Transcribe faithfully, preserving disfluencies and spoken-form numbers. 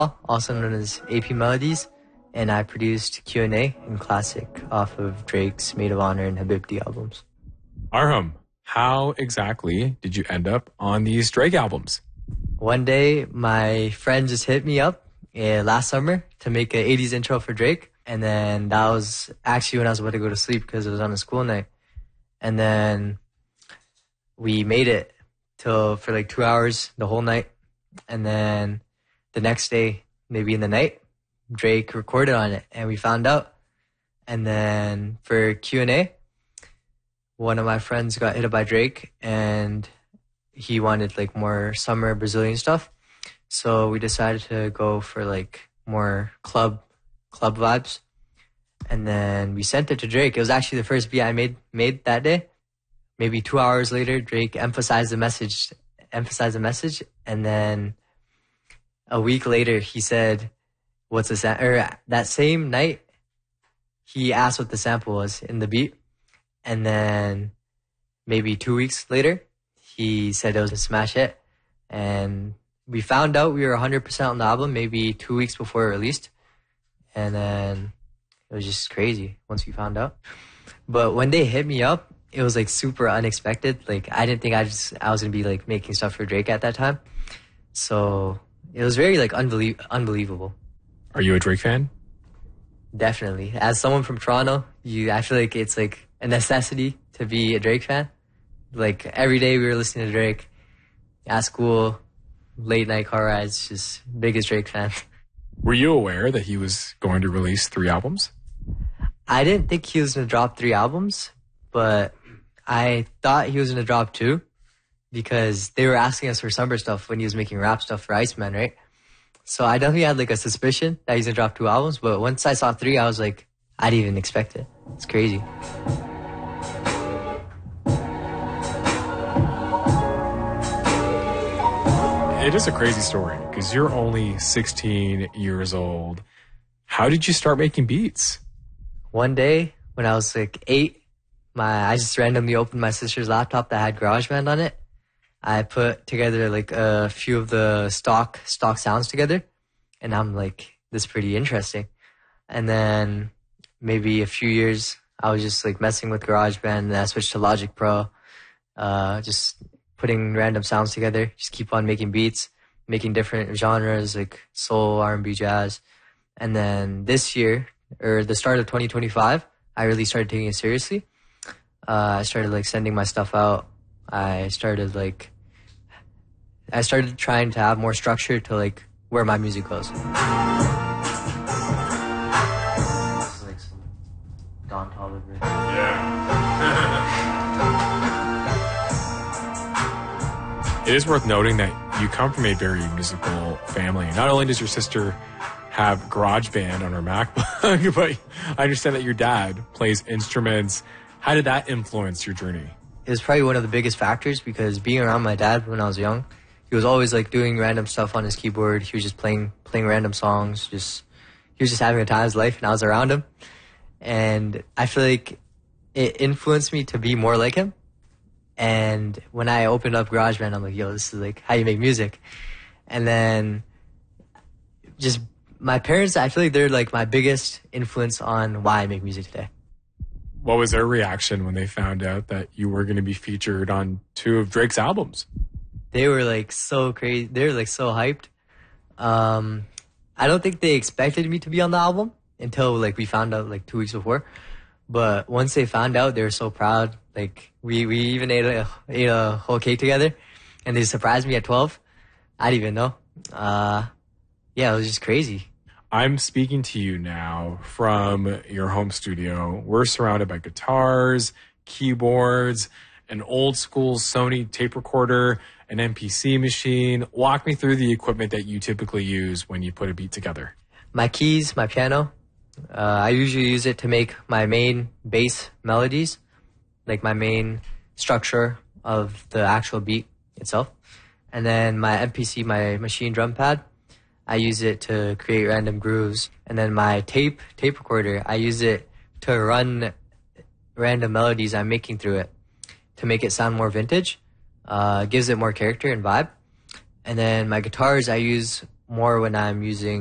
also known as A P Melodies, and I produced Q and A and Classic off of Drake's Maid of Honor and Habibti albums. Arham, how exactly did you end up on these Drake albums? One day, my friend just hit me up uh, last summer to make an eighties intro for Drake, and then that was actually when I was about to go to sleep because it was on a school night. And then we made it till for like two hours the whole night, and then the next day, maybe in the night, Drake recorded on it, and we found out. And then for Q and A, one of my friends got hit up by Drake, and he wanted like more summer Brazilian stuff. So we decided to go for like more club club vibes. And then we sent it to Drake. It was actually the first beat I made made that day. Maybe two hours later, Drake emphasized the message, emphasized the message, and then a week later, he said, what's the sample? Or that same night, he asked what the sample was in the beat. And then maybe two weeks later, he said it was a smash hit. And we found out we were one hundred percent on the album maybe two weeks before it released. And then it was just crazy once we found out. But when they hit me up, it was like super unexpected. Like I didn't think I just I was going to be like making stuff for Drake at that time. So it was very like unbelie- unbelievable. Are you a Drake fan? Definitely. As someone from Toronto, you I feel like it's like a necessity to be a Drake fan. Like every day we were listening to Drake at school, late night car rides, just biggest Drake fan. Were you aware that he was going to release three albums? I didn't think he was going to drop three albums, but I thought he was going to drop two because they were asking us for summer stuff when he was making rap stuff for Iceman, right? So I definitely had like a suspicion that he's going to drop two albums, but once I saw three, I was like, I didn't even expect it. It's crazy. It is a crazy story because you're only sixteen years old. How did you start making beats? One day when I was like eight, my I just randomly opened my sister's laptop that had GarageBand on it. I put together like a few of the stock stock sounds together, and I'm like, this is pretty interesting. And then maybe a few years, I was just like messing with GarageBand, and I switched to Logic Pro, uh, just putting random sounds together, just keep on making beats, making different genres like soul, R and B, jazz. And then this year, or the start of twenty twenty-five, I really started taking it seriously. Uh, I started like sending my stuff out. I started like, I started trying to have more structure to like where my music goes. This is like some Don Toliver. Yeah. It is worth noting that you come from a very musical family. Not only does your sister have GarageBand on her MacBook, but I understand that your dad plays instruments. How did that influence your journey? It was probably one of the biggest factors because being around my dad when I was young, he was always like doing random stuff on his keyboard. He was just playing playing random songs. Just he was just having a time of his life, and I was around him. And I feel like it influenced me to be more like him. And when I opened up GarageBand, I'm like, yo, this is like how you make music. And then just my parents, I feel like they're like my biggest influence on why I make music today. What was their reaction when they found out that you were going to be featured on two of Drake's albums? They were like so crazy. They were like so hyped. Um, I don't think they expected me to be on the album until like we found out like two weeks before. But once they found out, they were so proud. Like we, we even ate a, ate a whole cake together, and they surprised me at twelve. I didn't even know. Uh, yeah, it was just crazy. I'm speaking to you now from your home studio. We're surrounded by guitars, keyboards, an old school Sony tape recorder, an M P C machine. Walk me through the equipment that you typically use when you put a beat together. My keys, my piano. Uh, I usually use it to make my main bass melodies, like my main structure of the actual beat itself. And then my M P C, my machine drum pad, I use it to create random grooves. And then my tape tape recorder, I use it to run random melodies I'm making through it to make it sound more vintage. Uh, gives it more character and vibe. And then my guitars, I use more when I'm using